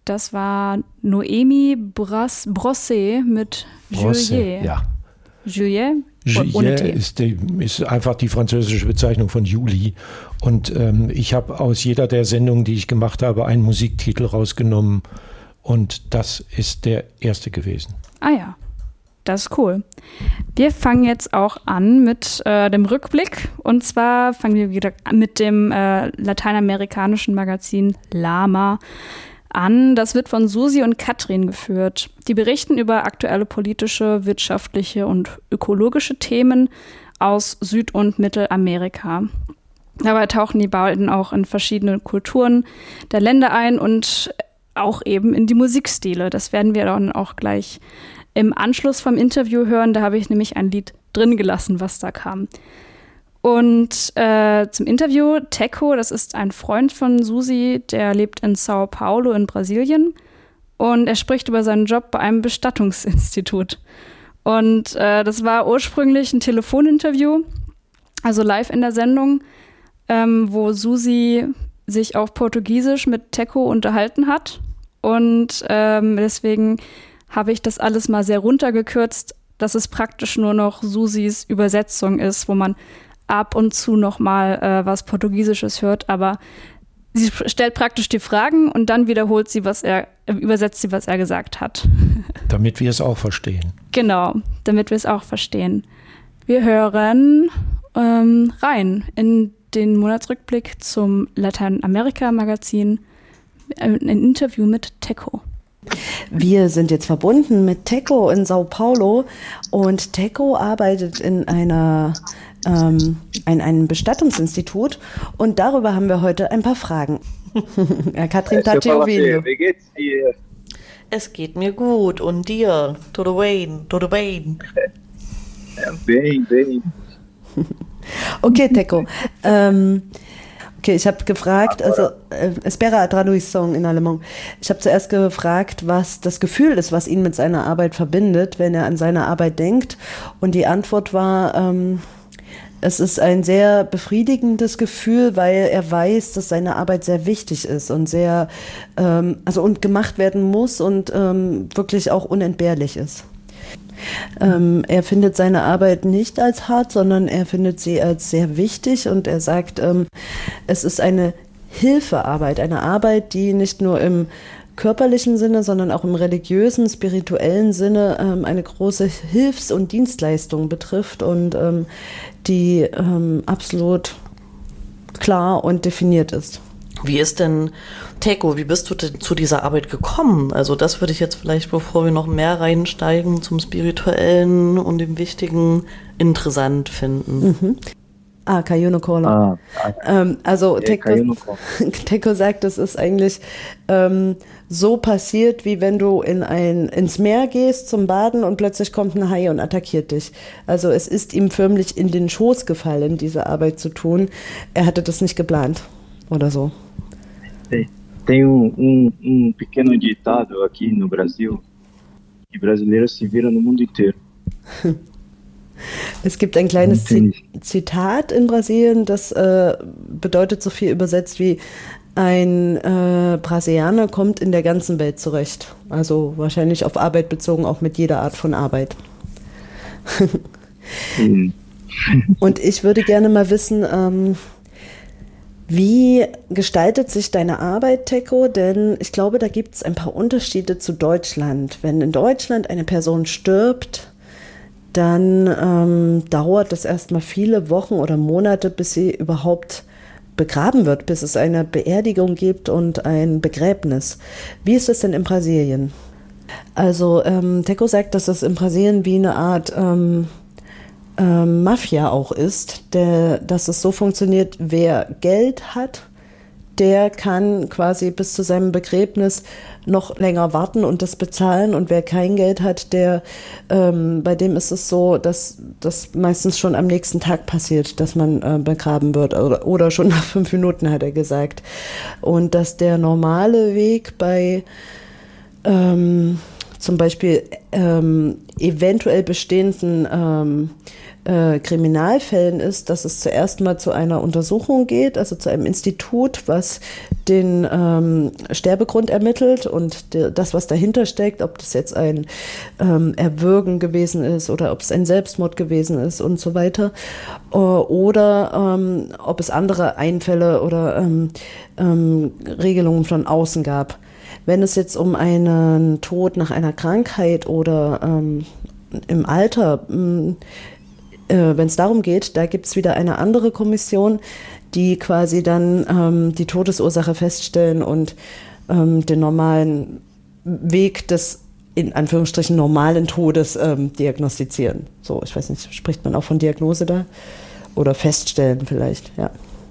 Das war Noémie Brosset mit Juillet. Ja. Juillet? Ohne T. Ist einfach die französische Bezeichnung von Juli. Und ich habe aus jeder der Sendungen, die ich gemacht habe, einen Musiktitel rausgenommen. Und das ist der erste gewesen. Ah ja, das ist cool. Wir fangen jetzt auch an mit dem Rückblick. Und zwar fangen wir wieder mit dem lateinamerikanischen Magazin Lama an. Das wird von Susi und Katrin geführt. Die berichten über aktuelle politische, wirtschaftliche und ökologische Themen aus Süd- und Mittelamerika. Dabei tauchen die beiden auch in verschiedene Kulturen der Länder ein und auch eben in die Musikstile. Das werden wir dann auch gleich im Anschluss vom Interview hören. Da habe ich nämlich ein Lied drin gelassen, was da kam. Und zum Interview, Teco, das ist ein Freund von Susi, der lebt in Sao Paulo in Brasilien. Und er spricht über seinen Job bei einem Bestattungsinstitut. Und das war ursprünglich ein Telefoninterview, also live in der Sendung, wo Susi sich auf Portugiesisch mit Teco unterhalten hat. Und deswegen habe ich das alles mal sehr runtergekürzt, dass es praktisch nur noch Susis Übersetzung ist, wo man ab und zu noch mal was Portugiesisches hört, aber sie stellt praktisch die Fragen und dann wiederholt sie, übersetzt sie, was er gesagt hat. Damit wir es auch verstehen. Genau, damit wir es auch verstehen. Wir hören rein in den Monatsrückblick zum Lateinamerika-Magazin, ein Interview mit Teco. Wir sind jetzt verbunden mit Teco in Sao Paulo und Teco arbeitet in einem Bestattungsinstitut und darüber haben wir heute ein paar Fragen. Katrin Taciovinho. Wie geht's dir? Es geht mir gut und dir? Tudo bem? Bem. Okay, Teco. Okay, ich habe gefragt, also espera a tradução in alemão. Ich habe zuerst gefragt, was das Gefühl ist, was ihn mit seiner Arbeit verbindet, wenn er an seine Arbeit denkt. Und die Antwort war, es ist ein sehr befriedigendes Gefühl, weil er weiß, dass seine Arbeit sehr wichtig ist und sehr, und gemacht werden muss und wirklich auch unentbehrlich ist. Er findet seine Arbeit nicht als hart, sondern er findet sie als sehr wichtig und er sagt, es ist eine Hilfearbeit, eine Arbeit, die nicht nur im körperlichen Sinne, sondern auch im religiösen, spirituellen Sinne eine große Hilfs- und Dienstleistung betrifft und die absolut klar und definiert ist. Wie ist denn, Teco, wie bist du denn zu dieser Arbeit gekommen? Also das würde ich jetzt vielleicht, bevor wir noch mehr reinsteigen, zum Spirituellen und dem Wichtigen interessant finden. Caiuno Cola. Also Teco sagt, es ist eigentlich so passiert, wie wenn du ins Meer gehst zum Baden und plötzlich kommt ein Hai und attackiert dich. Also es ist ihm förmlich in den Schoß gefallen, diese Arbeit zu tun. Er hatte das nicht geplant oder so. Tem pequeno ditado aqui no Brasil, que brasileiro se vira no mundo inteiro. Es gibt ein kleines Zitat in Brasilien, das bedeutet so viel übersetzt wie ein Brasilianer kommt in der ganzen Welt zurecht. Also wahrscheinlich auf Arbeit bezogen, auch mit jeder Art von Arbeit. Und ich würde gerne mal wissen, wie gestaltet sich deine Arbeit, Teco? Denn ich glaube, da gibt es ein paar Unterschiede zu Deutschland. Wenn in Deutschland eine Person stirbt, dann dauert es erstmal viele Wochen oder Monate, bis sie überhaupt begraben wird, bis es eine Beerdigung gibt und ein Begräbnis. Wie ist es denn in Brasilien? Also Teco sagt, dass es in Brasilien wie eine Art Mafia auch ist, dass es so funktioniert, wer Geld hat, der kann quasi bis zu seinem Begräbnis noch länger warten und das bezahlen und wer kein Geld hat, bei dem ist es so, dass das meistens schon am nächsten Tag passiert, dass man begraben wird oder schon nach 5 Minuten, hat er gesagt. Und dass der normale Weg bei zum Beispiel eventuell bestehenden Kriminalfällen ist, dass es zuerst mal zu einer Untersuchung geht, also zu einem Institut, was den Sterbegrund ermittelt und das, was dahinter steckt, ob das jetzt ein Erwürgen gewesen ist oder ob es ein Selbstmord gewesen ist und so weiter. Oder ob es andere Einfälle oder Regelungen von außen gab. Wenn es jetzt um einen Tod nach einer Krankheit oder im Alter, wenn es darum geht, da gibt es wieder eine andere Kommission, die quasi dann die Todesursache feststellen und den normalen Weg des in Anführungsstrichen normalen Todes diagnostizieren. So, ich weiß nicht, spricht man auch von Diagnose da? Oder feststellen vielleicht, ja.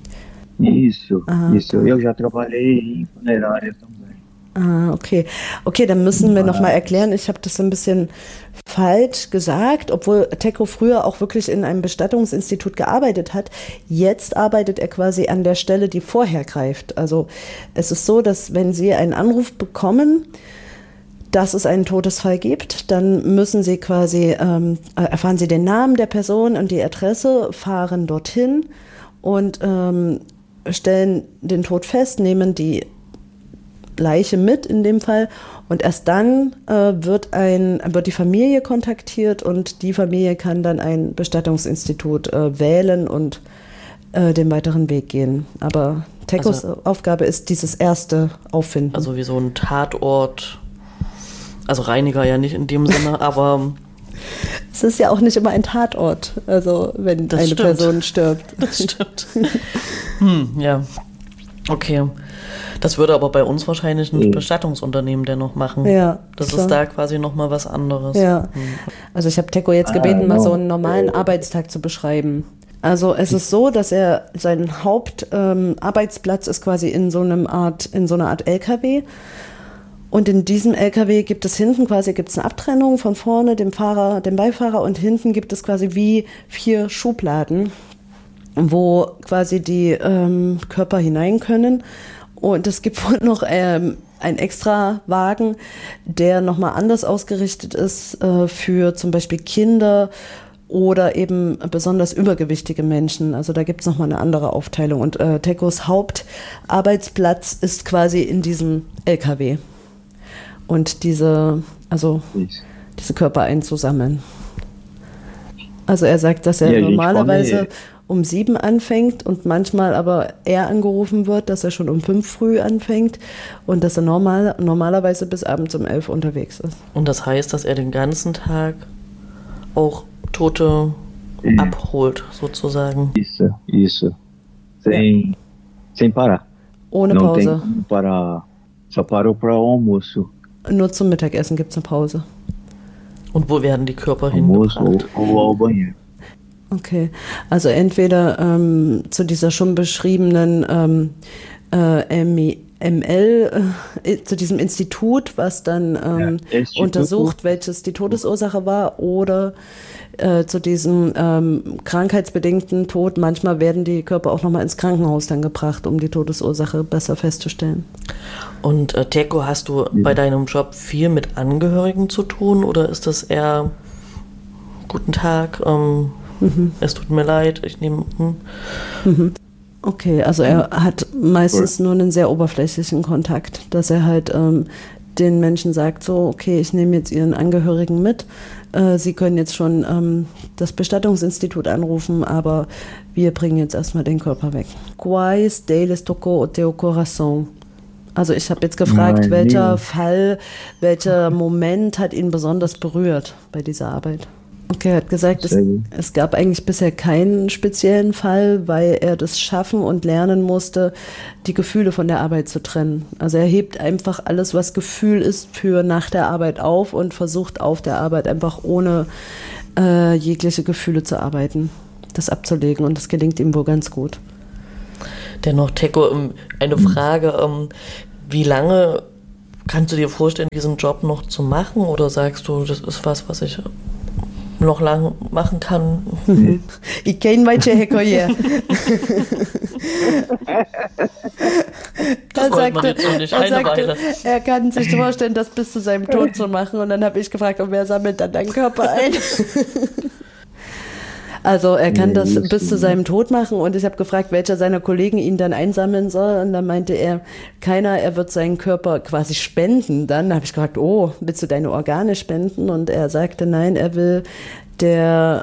Isso. Eu já trabalhei em funerária também. Okay. Okay, dann müssen wir nochmal erklären, ich habe das ein bisschen falsch gesagt, obwohl Teko früher auch wirklich in einem Bestattungsinstitut gearbeitet hat. Jetzt arbeitet er quasi an der Stelle, die vorher greift. Also es ist so, dass wenn Sie einen Anruf bekommen, dass es einen Todesfall gibt, dann müssen Sie quasi, erfahren Sie den Namen der Person und die Adresse, fahren dorthin und stellen den Tod fest, nehmen die Leiche mit in dem Fall und erst dann wird die Familie kontaktiert und die Familie kann dann ein Bestattungsinstitut wählen und den weiteren Weg gehen. Aber Tekos Aufgabe ist dieses erste Auffinden. Also wie so ein Tatort, also Reiniger ja nicht in dem Sinne, aber es ist ja auch nicht immer ein Tatort, also wenn eine Person stirbt. Das stimmt. Ja, okay. Das würde aber bei uns wahrscheinlich ein Bestattungsunternehmen dennoch machen. Ja, das ist da quasi nochmal was anderes. Ja. Also ich habe Teko jetzt gebeten, mal so einen normalen Arbeitstag zu beschreiben. Also es ist so, dass er sein Hauptarbeitsplatz ist quasi in so einer Art LKW. Und in diesem LKW gibt es hinten quasi eine Abtrennung von vorne, dem Fahrer, dem Beifahrer und hinten gibt es quasi wie 4 Schubladen, wo quasi die Körper hinein können. Und es gibt wohl noch einen extra Wagen, der nochmal anders ausgerichtet ist für zum Beispiel Kinder oder eben besonders übergewichtige Menschen. Also da gibt es nochmal eine andere Aufteilung. Und Tekos Hauptarbeitsplatz ist quasi in diesem LKW. Und diese Körper einzusammeln. Also er sagt, dass er normalerweise um 7 anfängt und manchmal aber eher angerufen wird, dass er schon um 5 früh anfängt und dass er normalerweise bis abends um 11 unterwegs ist. Und das heißt, dass er den ganzen Tag auch Tote abholt, sozusagen. Isso. Sem parar. Ohne Pause. Só parou para o almoço. Nur zum Mittagessen gibt es eine Pause. Und wo werden die Körper hingebracht? Ou ao banheiro. Okay, also entweder zu dieser schon beschriebenen zu diesem Institut, was dann untersucht, welches die Todesursache war, oder zu diesem krankheitsbedingten Tod. Manchmal werden die Körper auch nochmal ins Krankenhaus dann gebracht, um die Todesursache besser festzustellen. Und Teko, hast du bei deinem Job viel mit Angehörigen zu tun oder ist das eher guten Tag, es tut mir leid, ich nehme... Okay, also er hat meistens nur einen sehr oberflächlichen Kontakt, dass er halt den Menschen sagt, so, okay, ich nehme jetzt ihren Angehörigen mit, sie können jetzt schon das Bestattungsinstitut anrufen, aber wir bringen jetzt erstmal den Körper weg. Quais deles tocou o teu coração? Also ich habe jetzt gefragt, welcher Moment hat ihn besonders berührt bei dieser Arbeit? Okay, er hat gesagt, es gab eigentlich bisher keinen speziellen Fall, weil er das schaffen und lernen musste, die Gefühle von der Arbeit zu trennen. Also er hebt einfach alles, was Gefühl ist, für nach der Arbeit auf und versucht auf der Arbeit einfach ohne jegliche Gefühle zu arbeiten, das abzulegen, und das gelingt ihm wohl ganz gut. Dennoch, Teko, eine Frage, wie lange kannst du dir vorstellen, diesen Job noch zu machen, oder sagst du, das ist was ich noch lange machen kann? Ich kenne manche Hekoyer. Das wollte man jetzt noch nicht eine Weile. Er kann sich vorstellen, das bis zu seinem Tod zu machen. Und dann habe ich gefragt, wer sammelt dann deinen Körper ein? Also er kann das bis zu seinem Tod machen und ich habe gefragt, welcher seiner Kollegen ihn dann einsammeln soll und dann meinte er, keiner, er wird seinen Körper quasi spenden. Dann habe ich gefragt, oh, willst du deine Organe spenden? Und er sagte, nein, er will der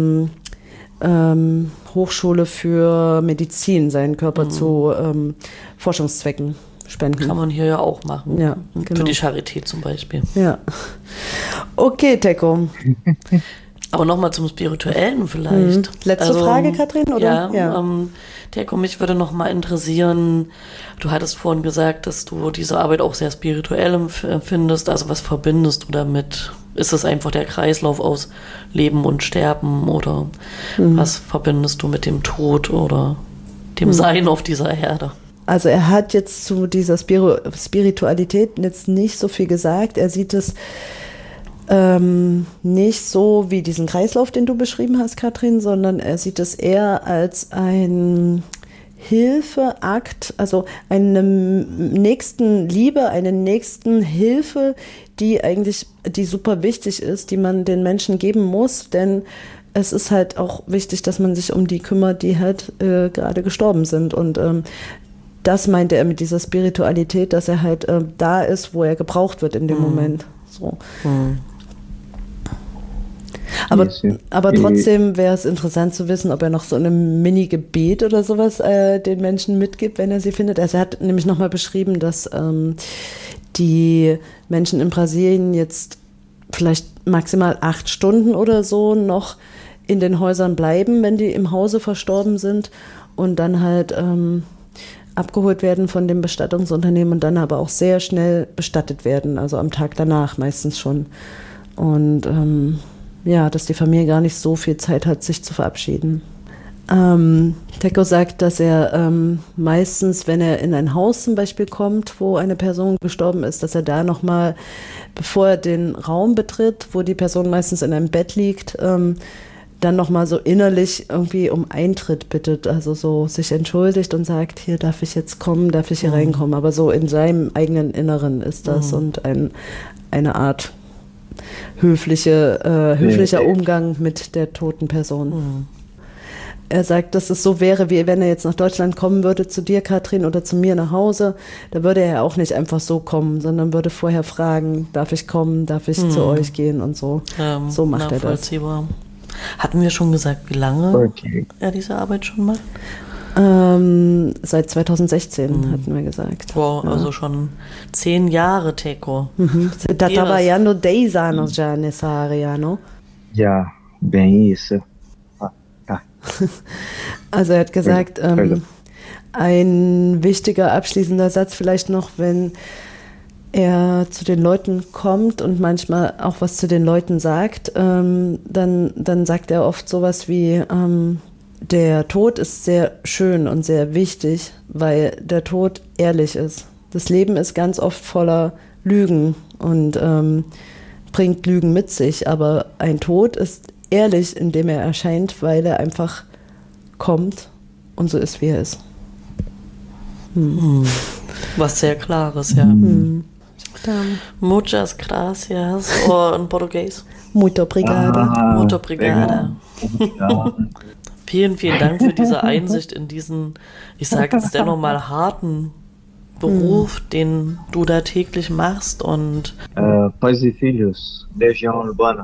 Hochschule für Medizin seinen Körper zu Forschungszwecken spenden. Kann man hier ja auch machen. Ja, genau. Für die Charité zum Beispiel. Ja. Okay, Teko. Aber nochmal zum Spirituellen vielleicht. Letzte Frage, Katrin, oder? Ja. Teko, mich würde nochmal interessieren, du hattest vorhin gesagt, dass du diese Arbeit auch sehr spirituell empfindest. Also was verbindest du damit? Ist es einfach der Kreislauf aus Leben und Sterben oder was verbindest du mit dem Tod oder dem Sein auf dieser Erde? Also er hat jetzt zu dieser Spiritualität jetzt nicht so viel gesagt. Er sieht es nicht so wie diesen Kreislauf, den du beschrieben hast, Katrin, sondern er sieht es eher als ein Hilfeakt, also eine Nächstenliebe, eine Nächstenhilfe, die super wichtig ist, die man den Menschen geben muss, denn es ist halt auch wichtig, dass man sich um die kümmert, die halt gerade gestorben sind und das meinte er mit dieser Spiritualität, dass er halt da ist, wo er gebraucht wird in dem Moment. So. Aber trotzdem wäre es interessant zu wissen, ob er noch so eine Mini-Gebet oder sowas den Menschen mitgibt, wenn er sie findet. Also er hat nämlich nochmal beschrieben, dass die Menschen in Brasilien jetzt vielleicht maximal 8 Stunden oder so noch in den Häusern bleiben, wenn die im Hause verstorben sind und dann halt abgeholt werden von dem Bestattungsunternehmen und dann aber auch sehr schnell bestattet werden, also am Tag danach meistens schon. Und dass die Familie gar nicht so viel Zeit hat, sich zu verabschieden. Teko sagt, dass er meistens, wenn er in ein Haus zum Beispiel kommt, wo eine Person gestorben ist, dass er da nochmal, bevor er den Raum betritt, wo die Person meistens in einem Bett liegt, dann nochmal so innerlich irgendwie um Eintritt bittet, also so sich entschuldigt und sagt, hier darf ich jetzt kommen, darf ich hier reinkommen, aber so in seinem eigenen Inneren ist das und eine Art höflicher Umgang mit der toten Person. Er sagt, dass es so wäre, wie wenn er jetzt nach Deutschland kommen würde, zu dir, Katrin, oder zu mir nach Hause, da würde er auch nicht einfach so kommen, sondern würde vorher fragen, darf ich kommen, darf ich zu euch gehen und so. So macht er das. Hatten wir schon gesagt, wie lange er diese Arbeit schon macht? Seit 2016 hatten wir gesagt. Wow, also schon 10 Jahre, Teko. Tá trabalhando 10 anos já nessa área, no? Ja, bem isso. Also er hat gesagt, ein wichtiger abschließender Satz vielleicht noch, wenn er zu den Leuten kommt und manchmal auch was zu den Leuten sagt, dann sagt er oft sowas wie, der Tod ist sehr schön und sehr wichtig, weil der Tod ehrlich ist. Das Leben ist ganz oft voller Lügen und bringt Lügen mit sich, aber ein Tod ist ehrlich, indem er erscheint, weil er einfach kommt und so ist, wie er ist. Was sehr Klares, ja. Muchas gracias. In Português. Muito obrigada. Muito obrigada. Vielen, vielen Dank für diese Einsicht in diesen, ich sage jetzt dennoch mal, harten Beruf, den du da täglich machst. Und Pais e Filhos, Legião Urbana.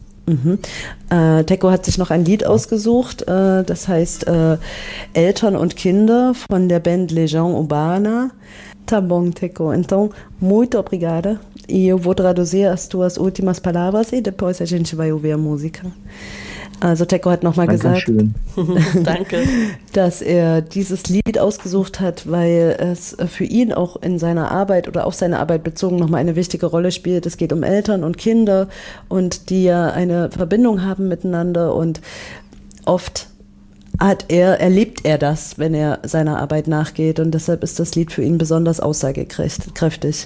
Teko hat sich noch ein Lied ausgesucht, das heißt Eltern und Kinder von der Band Legião Urbana. Tá bom, Teko. Então, muito obrigada. E eu vou traduzir as tuas últimas palavras e depois a gente vai ouvir a música. Also Teko hat nochmal gesagt, Danke, dass er dieses Lied ausgesucht hat, weil es für ihn auch in seiner Arbeit oder auf seine Arbeit bezogen nochmal eine wichtige Rolle spielt. Es geht um Eltern und Kinder und die ja eine Verbindung haben miteinander und oft erlebt er das, wenn er seiner Arbeit nachgeht und deshalb ist das Lied für ihn besonders aussagekräftig.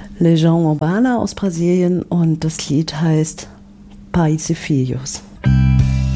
Legião Urbana aus Brasilien und das Lied heißt Pais e Filhos.